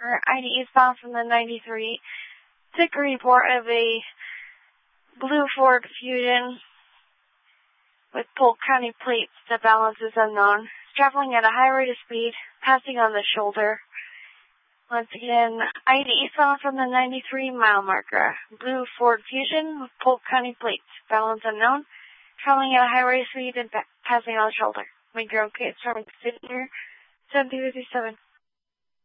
ID eastbound from the 93. Took a report of a blue Ford Fusion with Polk County plates. The balance is unknown. Traveling at a high rate of speed, passing on the shoulder. Once again, ID eastbound from the 93 mile marker. Blue Ford Fusion with Polk County plates. Balance unknown. Traveling at a high rate of speed and passing on the shoulder. Make your own case from Sydney, 737.